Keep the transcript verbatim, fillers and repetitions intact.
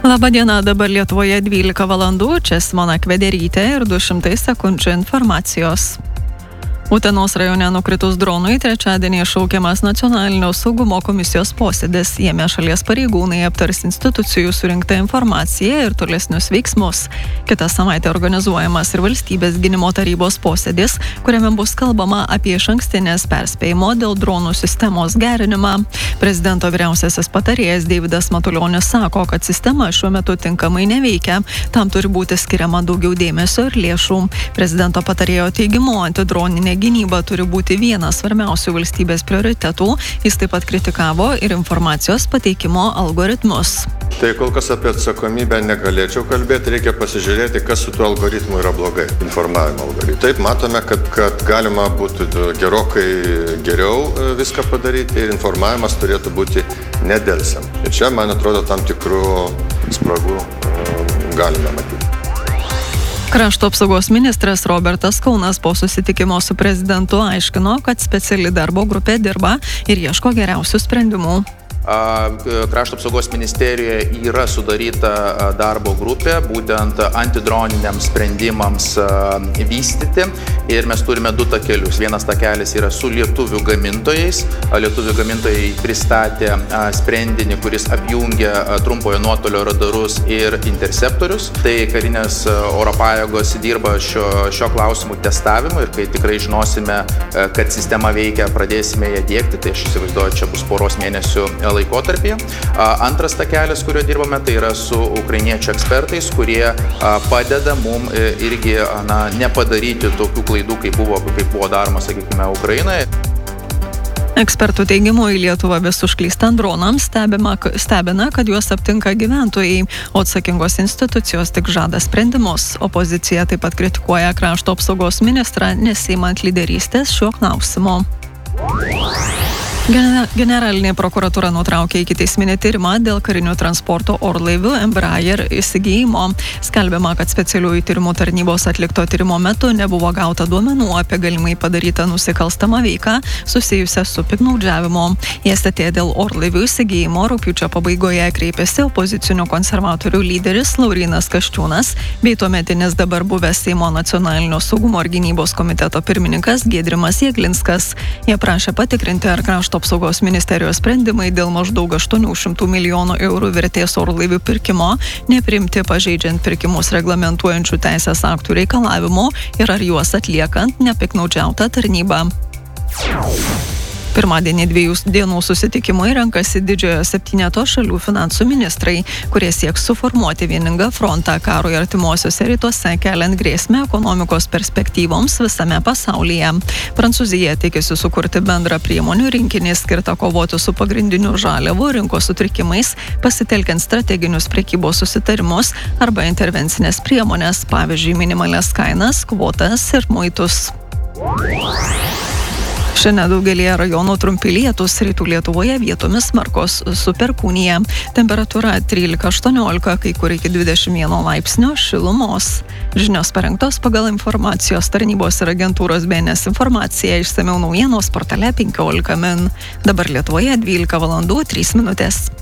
Labadiena, dabar Lietuvoje dvylika valandų, čia Simona Kvederytė ir du šimtai sekundžių informacijos. Utenos rajone nukritus dronui trečiadienį šaukiamas Nacionalinio saugumo komisijos posėdis. Jame šalies pareigūnai aptars institucijų surinktą informaciją ir tolesnius veiksmus. Kitą savaitę organizuojamas ir valstybės gynimo tarybos posėdis, kuriame bus kalbama apie išankstinės perspėjimo dėl dronų sistemos gerinimą. Prezidento vyriausiasis patarėjas Deividas Matulionis sako, kad sistema šiuo metu tinkamai neveikia. Tam turi būti skiriama daugiau dėmesio ir lėšų. Prezidento patarėjo teigimu, antidroninė gynyba turi būti vienas svarbiausių valstybės prioritetų. Jis taip pat kritikavo ir informacijos pateikimo algoritmus. Tai kol kas apie atsakomybę negalėčiau kalbėti, reikia pasižiūrėti, kas su tuo algoritmu yra blogai, informavimo algoritmu. Taip matome, kad, kad galima būtų gerokai geriau viską padaryti ir informavimas turėtų būti nedelsiant. Ir čia, man atrodo, tam tikrų spragų galime matyti. Krašto apsaugos ministras Robertas Kaunas po susitikimo su prezidentu aiškino, kad speciali darbo grupė dirba ir ieško geriausių sprendimų. Krašto apsaugos ministerijoje yra sudaryta darbo grupė būtent antidroniniams sprendimams vystyti ir mes turime du takelius. Vienas takelis yra su lietuvių gamintojais. Lietuvių gamintojai pristatė sprendinį, kuris apjungia trumpojo nuotolio radarus ir interceptorius. Tai karinės oro pajėgos dirba šio, šio klausimų testavimo ir kai tikrai žinosime, kad sistema veikia, pradėsime ją diegti. Tai aš įsivaizduoju, čia bus poros mėnesių laikotarpyje. Antras takelis, kurio dirbame, tai yra su ukrainiečių ekspertais, kurie padeda mum irgi na, nepadaryti tokių klaidų, kaip buvo, kaip buvo daroma, sakykime, Ukrainoje. Ekspertų teigimu, į Lietuvą vis užklystant dronams stebima, stebina, kad juos aptinka gyventojai, o atsakingos institucijos tik žada sprendimus. Opozicija taip pat kritikuoja krašto apsaugos ministrą, nesiimant lyderystės šiuo klausimu. Generalinė prokuratūra nutraukė ikiteisminį tyrimą dėl karinių transporto orlaivių Embraer įsigijimo. Skelbiama, kad specialiųjų tyrimų tarnybos atlikto tyrimo metu nebuvo gauta duomenų apie galimai padarytą nusikalstamą veiką susijusią su piktnaudžiavimu. Į S T T dėl orlaivių įsigijimo rugpjūčio pabaigoje kreipėsi opozicinių konservatorių lyderis Laurynas Kasčiūnas bei tuometinis dabar buvęs Seimo nacionalinio saugumo ir gynybos komiteto pirmininkas Giedrimas Jeglinskas. Jie prašė patikrinti, ar krašto apsaugos ministerijos sprendimai dėl maždaug aštuonių šimtų milijonų eurų vertės orlaivių pirkimo nepriimti pažeidžiant pirkimus reglamentuojančių teisės aktų reikalavimų ir ar juos atliekant nepiktnaudžiauta tarnyba. Pirmadienį dviejų dienų susitikimui renkasi didžiojo septyneto šalių finansų ministrai, kurie sieks suformuoti vieningą frontą karui artimuosiuose rytuose, keliant grėsmę ekonomikos perspektyvoms visame pasaulyje. Prancūzija tikisi sukurti bendrą priemonių rinkinį skirtą kovoti su pagrindiniu žaliavų rinkos sutrikimais, pasitelkiant strateginius prekybos susitarimus arba intervencinės priemonės, pavyzdžiui, minimalias kainas, kvotas ir muitus. Šiandien daugelėje rajonų trumpi lietūs, rytų Lietuvoje vietomis smarkos su perkūnija. Temperatūra trylika aštuoniolika, kai kur iki dvidešimt vieno laipsnio šilumos. Žinios parengtos pagal informacijos tarnybos ir agentūros B N S informaciją, išsamiau naujienos portale penkiolika min. Dabar Lietuvoje dvylika valandų trys minutės.